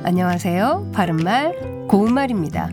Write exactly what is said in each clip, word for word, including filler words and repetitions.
안녕하세요. 바른말 고운말입니다.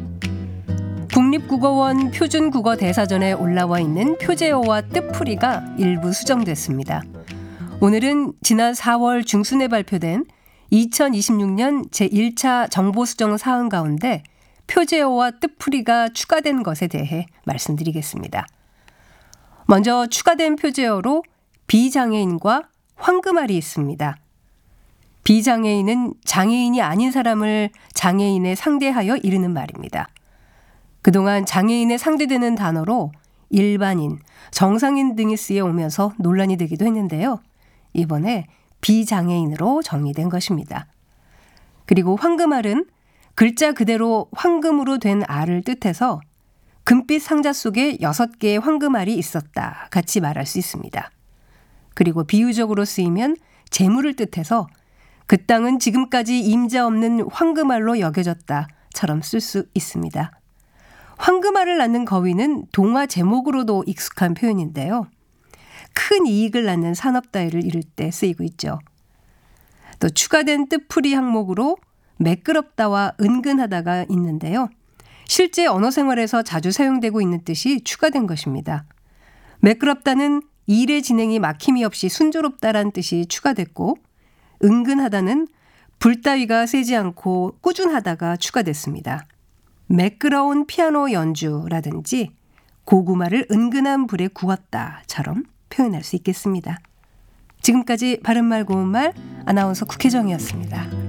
국립국어원 표준국어대사전에 올라와 있는 표제어와 뜻풀이가 일부 수정됐습니다. 오늘은 지난 사월 중순에 발표된 이천이십육 년 제일 차 정보수정 사항 가운데 표제어와 뜻풀이가 추가된 것에 대해 말씀드리겠습니다. 먼저 추가된 표제어로 비장애인과 황금알이 있습니다. 비장애인은 장애인이 아닌 사람을 장애인에 상대하여 이르는 말입니다. 그동안 장애인에 상대되는 단어로 일반인, 정상인 등이 쓰여 오면서 논란이 되기도 했는데요. 이번에 비장애인으로 정리된 것입니다. 그리고 황금알은 글자 그대로 황금으로 된 알을 뜻해서 금빛 상자 속에 여섯 개의 황금알이 있었다 같이 말할 수 있습니다. 그리고 비유적으로 쓰이면 재물을 뜻해서 그 땅은 지금까지 임자 없는 황금알로 여겨졌다처럼 쓸 수 있습니다. 황금알을 낳는 거위는 동화 제목으로도 익숙한 표현인데요. 큰 이익을 낳는 산업 따위를 이룰 때 쓰이고 있죠. 또 추가된 뜻풀이 항목으로 매끄럽다와 은근하다가 있는데요. 실제 언어 생활에서 자주 사용되고 있는 뜻이 추가된 것입니다. 매끄럽다는 일의 진행이 막힘이 없이 순조롭다란 뜻이 추가됐고, 은근하다는 불따위가 세지 않고 꾸준하다가 추가됐습니다. 매끄러운 피아노 연주라든지 고구마를 은근한 불에 구웠다처럼 표현할 수 있겠습니다. 지금까지 바른말 고운말 아나운서 국혜정이었습니다.